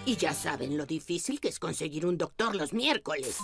Y ya saben lo difícil que es conseguir un doctor los miércoles.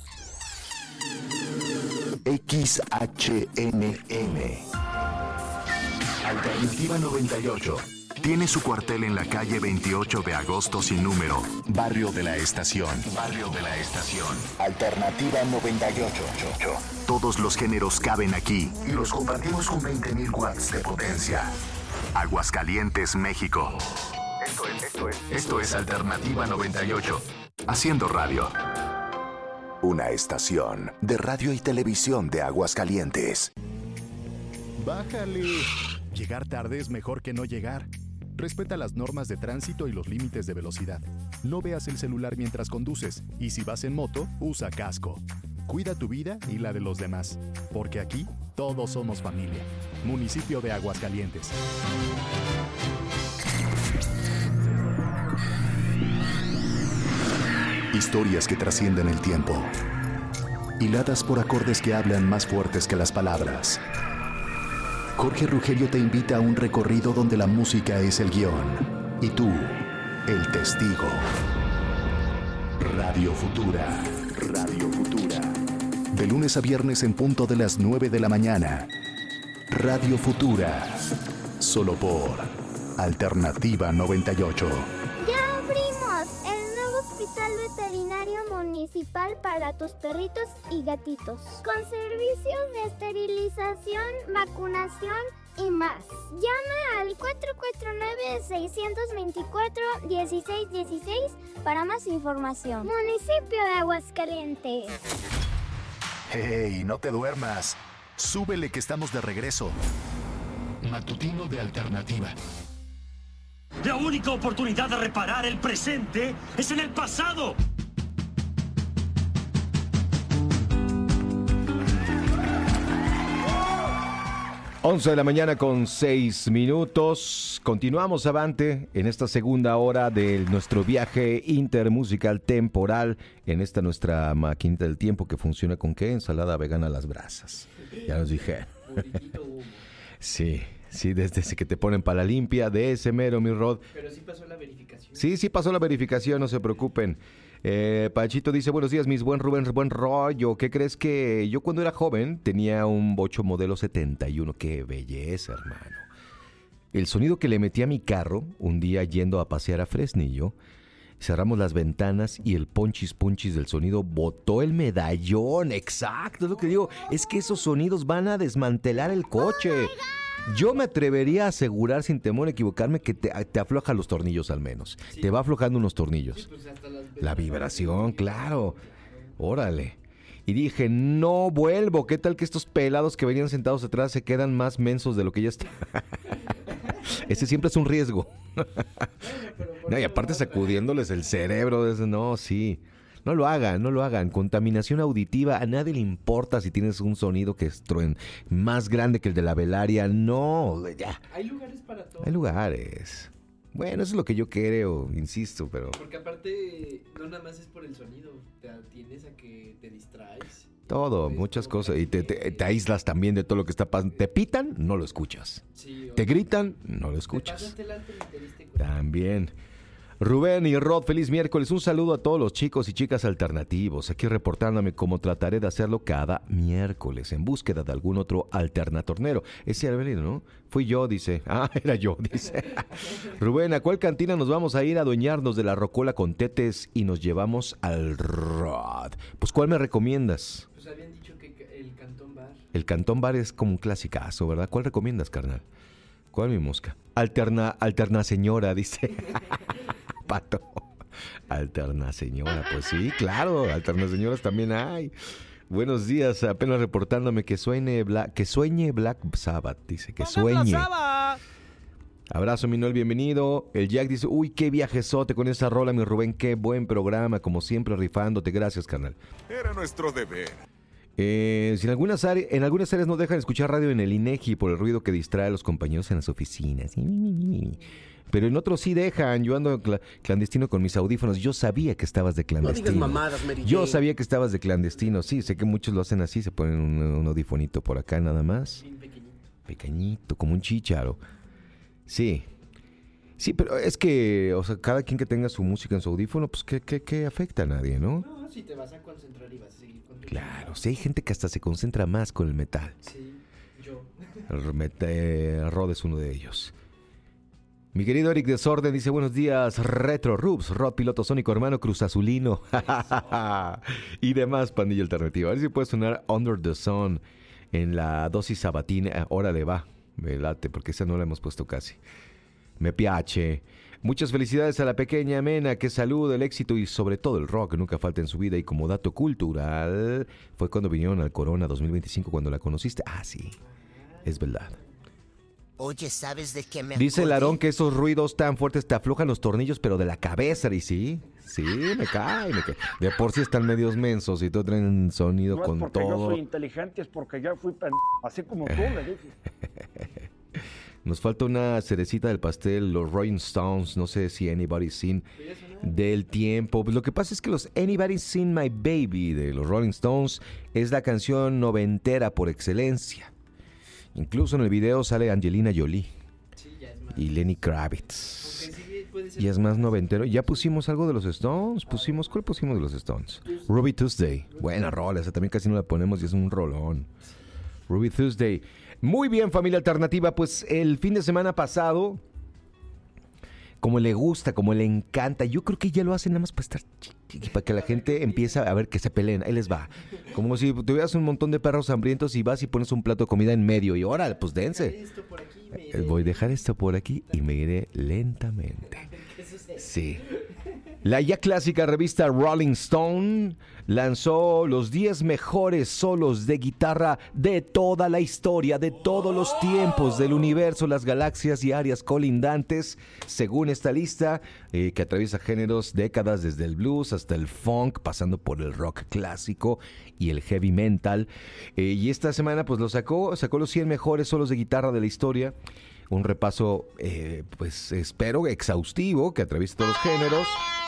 XHNM Alternativa 98 tiene su cuartel en la calle 28 de agosto sin número, Barrio de la Estación. Barrio de la Estación. Alternativa 98. Todos los géneros caben aquí y los compartimos con 20.000 watts de potencia. Aguascalientes, México. Esto es Alternativa 98. Haciendo radio. Una estación de radio y televisión de Aguascalientes. Bájale. Llegar tarde es mejor que no llegar. Respeta las normas de tránsito y los límites de velocidad. No veas el celular mientras conduces. Y si vas en moto, usa casco. Cuida tu vida y la de los demás. Porque aquí todos somos familia. Municipio de Aguascalientes. Historias que trascienden el tiempo. Hiladas por acordes que hablan más fuertes que las palabras. Jorge Rugelio te invita a un recorrido donde la música es el guión y tú, el testigo. Radio Futura. Radio Futura. De lunes a viernes en punto de las 9 de la mañana. Radio Futura. Solo por Alternativa 98. Ya abrimos el nuevo hospital veterinario municipal para tus perritos y gatitos, con servicios de esterilización, vacunación y más. Llama al 449-624-1616 para más información. Municipio de Aguascalientes. ¡Hey, no te duermas! Súbele que estamos de regreso. Matutino de Alternativa. La única oportunidad de reparar el presente es en el pasado. Once de la mañana con 6 minutos. Continuamos avante en esta segunda hora de nuestro viaje intermusical temporal en esta nuestra maquinita del tiempo que funciona con ¿qué? Ensalada vegana a las brasas. Ya nos dije. Sí, desde que te ponen para la limpia, de ese mero, mi Rod. Pero sí pasó la verificación. Sí pasó la verificación, no se preocupen. Pachito dice, buenos días, mis buen Rubén, buen rollo. ¿Qué crees que yo cuando era joven tenía un bocho modelo 71? ¡Qué belleza, hermano! El sonido que le metí a mi carro un día yendo a pasear a Fresnillo, cerramos las ventanas y el ponchis del sonido botó el medallón. Exacto, es lo que digo. Es que esos sonidos van a desmantelar el coche. Yo me atrevería a asegurar sin temor a equivocarme que te afloja los tornillos al menos. Sí. Te va aflojando unos tornillos. Sí, pues hasta la vibración, claro. Órale. Y dije, no vuelvo. ¿Qué tal que estos pelados que venían sentados atrás se quedan más mensos de lo que ya está? Ese siempre es un riesgo. No, y aparte sacudiéndoles el cerebro. No, sí. No lo hagan. Contaminación auditiva, a nadie le importa si tienes un sonido que es más grande que el de la velaria. No, ya. Hay lugares para todo. Hay lugares. Bueno, eso es lo que yo creo, insisto, pero... Porque aparte, no nada más es por el sonido. Te atienes a que te distraes. Todo, muchas cosas. Y te aíslas también de todo lo que está pasando. Te pitan, no lo escuchas. Sí, te gritan, no lo escuchas. Te pasaste el alto y te diste cuenta. También. Rubén y Rod, feliz miércoles. Un saludo a todos los chicos y chicas alternativos. Aquí reportándome como trataré de hacerlo cada miércoles en búsqueda de algún otro alternatornero. Ese era Belino, ¿no? Fui yo, dice. Ah, era yo, dice. Rubén, ¿a cuál cantina nos vamos a ir a adueñarnos de la rocola con tetes y nos llevamos al Rod? Pues, ¿cuál me recomiendas? Pues habían dicho que el Cantón Bar. El Cantón Bar es como un clasicazo, ¿verdad? ¿Cuál recomiendas, carnal? ¿Cuál mi mosca? Alterna señora, dice. Pato. Alterna señora, pues sí, claro, alterna señoras también hay. Buenos días, apenas reportándome que sueñe Black Sabbath, dice, que sueñe. Abrazo, mi Noel, bienvenido. El Jack dice, uy, qué viajezote con esa rola, mi Rubén, qué buen programa, como siempre rifándote, gracias, carnal. Era nuestro deber. Si en algunas áreas no dejan escuchar radio en el INEGI por el ruido que distrae a los compañeros en las oficinas. Pero en otros sí dejan. Yo ando clandestino con mis audífonos. Yo sabía que estabas de clandestino. No digas mamadas, Mary Jane. Yo sabía que estabas de clandestino. Sí, sé que muchos lo hacen así. Se ponen un audifonito por acá nada más. Bien pequeñito. Pequeñito, como un chícharo. Sí. Sí, pero es que, o sea, cada quien que tenga su música en su audífono, pues ¿qué afecta a nadie, ¿no? No, si te vas a concentrar y vas a seguir con tu Claro, sí hay gente que hasta se concentra más con el metal. Sí, yo. Rod es uno de ellos. Mi querido Eric Desorden dice, buenos días, Retro Rubs, Rod Piloto Sónico, hermano Cruz Azulino. Y demás, pandilla alternativa. A ver si puede sonar Under the Sun en la dosis sabatina. Órale, va, me late, porque esa no la hemos puesto casi. Me piace. Muchas felicidades a la pequeña Mena, que salud, el éxito y sobre todo el rock que nunca falta en su vida. Y como dato cultural, fue cuando vinieron al Corona 2025 cuando la conociste. Ah, sí, es verdad. Oye, ¿sabes de qué me Dice acordé? Larón que esos ruidos tan fuertes te aflojan los tornillos, pero de la cabeza, y sí, me cae. De por sí están medios mensos y todo traen un sonido No con es porque todo. yo soy inteligente, es porque ya fui así como tú le dices. Nos falta una cerecita del pastel, los Rolling Stones, no sé si Anybody's Seen del tiempo. Pues lo que pasa es que los Anybody's Seen My Baby de los Rolling Stones es la canción noventera por excelencia. Incluso en el video sale Angelina Jolie Sí, ya es más. y Lenny Kravitz. Aunque sí puede ser Y es más noventero. Ya pusimos algo de los Stones. ¿Cuál pusimos de los Stones? Ruby Tuesday. Buena rola, esa también casi no la ponemos y es un rolón. Ruby Tuesday. Muy bien, familia alternativa. Pues el fin de semana pasado, como le gusta, como le encanta, yo creo que ya lo hacen nada más para estar para que la gente empiece a ver que se peleen. Ahí les va. Como si tuvieras un montón de perros hambrientos y vas y pones un plato de comida en medio. Y órale, pues dense. Esto por aquí, me iré. Voy a dejar esto por aquí y me iré lentamente. ¿Qué sucede? Sí. La ya clásica revista Rolling Stone lanzó los 10 mejores solos de guitarra de toda la historia, de todos los tiempos del universo, las galaxias y áreas colindantes, según esta lista, que atraviesa géneros, décadas, desde el blues hasta el funk, pasando por el rock clásico y el heavy metal. Y esta semana pues sacó los 100 mejores solos de guitarra de la historia. Un repaso, pues espero, exhaustivo, que atraviese todos los géneros.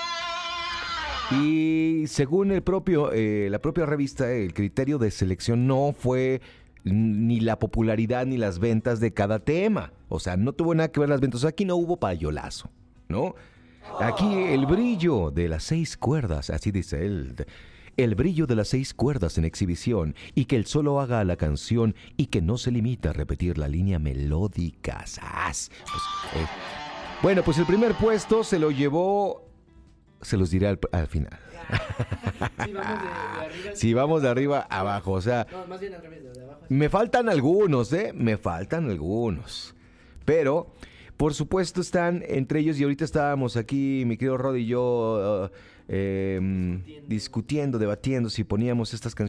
Y según la propia revista, el criterio de selección no fue ni la popularidad ni las ventas de cada tema. O sea, no tuvo nada que ver las ventas. O sea, aquí no hubo payolazo, ¿no? Aquí el brillo de las 6 cuerdas, así dice él. El brillo de las 6 cuerdas en exhibición y que el solo haga a la canción y que no se limita a repetir la línea melódica. ¡Sas! Bueno, pues el primer puesto se lo llevó... Se los diré al final. Sí, vamos de arriba. Si vamos de arriba a abajo, o sea... No, más bien al revés, de abajo. Me faltan algunos, Me faltan algunos. Pero, por supuesto, están entre ellos, y ahorita estábamos aquí, mi querido Rod y yo, discutiendo, debatiendo si poníamos estas canciones